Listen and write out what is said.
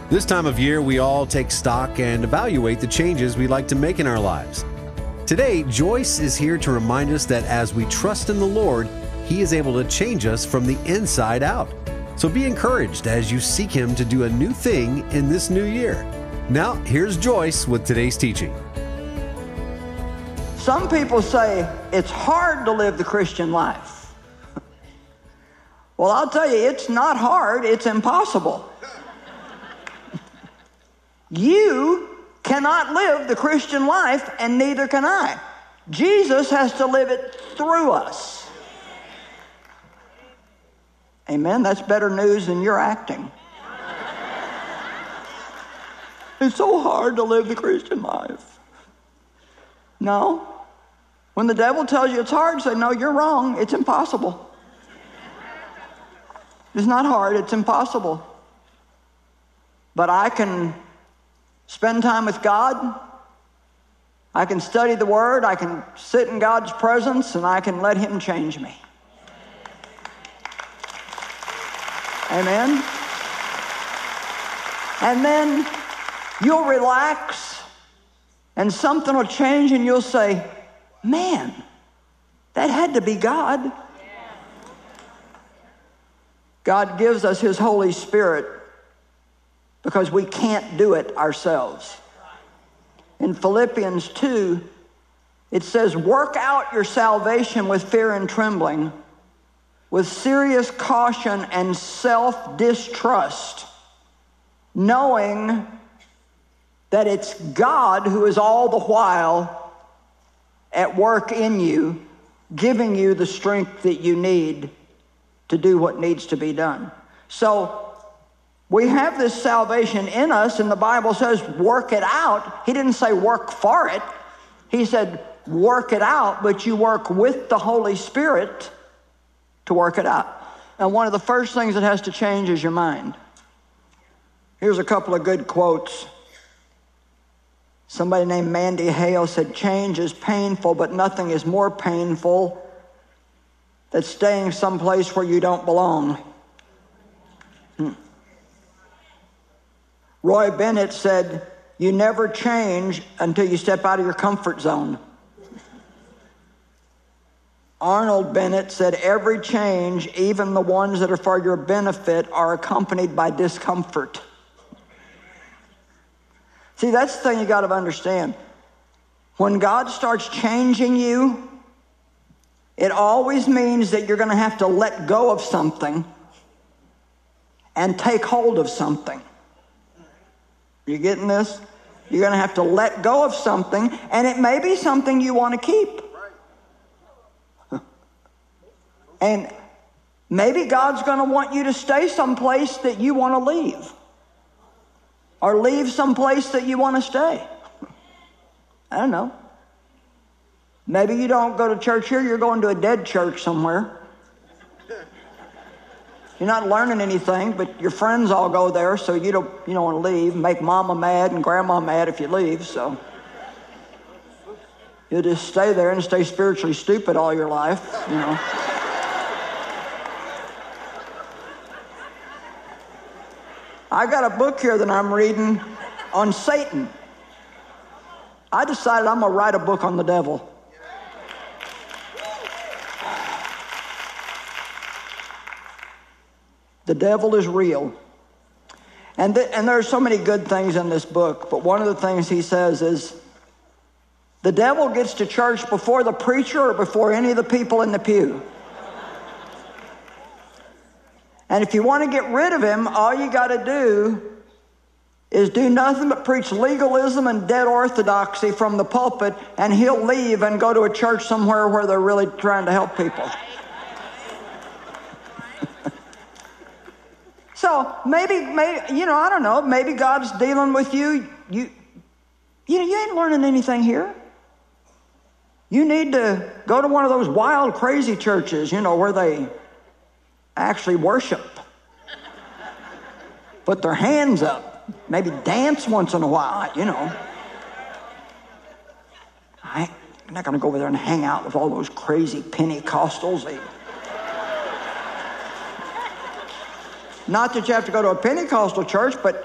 This time of year, we all take stock and evaluate the changes we'd like to make in our lives. Today, Joyce is here to remind us that as we trust in the Lord, He is able to change us from the inside out. So be encouraged as you seek Him to do a new thing in this new year. Now, here's Joyce with today's teaching. Some people say it's hard to live the Christian life. Well, I'll tell you, it's not hard, it's impossible. You cannot live the Christian life, and neither can I. Jesus has to live it through us. Amen. That's better news than you're acting. It's so hard to live the Christian life. No. When the devil tells you it's hard, say, no, you're wrong. It's impossible. It's not hard. It's impossible. But I can spend time with God. I can study the Word. I can sit in God's presence, and I can let Him change me. Amen. And then you'll relax, and something will change, and you'll say, man, that had to be God. God gives us His Holy Spirit because we can't do it ourselves. In Philippians 2, it says, work out your salvation with fear and trembling, with serious caution and self-distrust, knowing that it's God who is all the while at work in you, giving you the strength that you need to do what needs to be done. So we have this salvation in us, and the Bible says work it out. He didn't say work for it. He said work it out, but you work with the Holy Spirit to work it out. And one of the first things that has to change is your mind. Here's a couple of good quotes. Somebody named Mandy Hale said, change is painful, but nothing is more painful than staying someplace where you don't belong. Roy Bennett said, you never change until you step out of your comfort zone. Arnold Bennett said, every change, even the ones that are for your benefit, are accompanied by discomfort. See, that's the thing you got to understand. When God starts changing you, it always means that you're going to have to let go of something and take hold of something. You getting this? You're going to have to let go of something, and it may be something you want to keep. And maybe God's going to want you to stay someplace that you want to leave, or leave someplace that you want to stay. I don't know. Maybe you don't go to church here, you're going to a dead church somewhere. You're not learning anything, but your friends all go there, so you don't want to leave. Make mama mad and grandma mad if you leave, so you'll just stay there and stay spiritually stupid all your life, you know. I got a book here that I'm reading on Satan. I decided I'm going to write a book on the devil. The devil is real. And there are so many good things in this book, but one of the things he says is, the devil gets to church before the preacher or before any of the people in the pew. And if you want to get rid of him, all you got to do is do nothing but preach legalism and dead orthodoxy from the pulpit, and he'll leave and go to a church somewhere where they're really trying to help people. So maybe, I don't know, maybe God's dealing with you. You ain't learning anything here. You need to go to one of those wild, crazy churches, where they actually worship. Put their hands up. Maybe dance once in a while, I'm not going to go over there and hang out with all those crazy Pentecostals. Not that you have to go to a Pentecostal church, but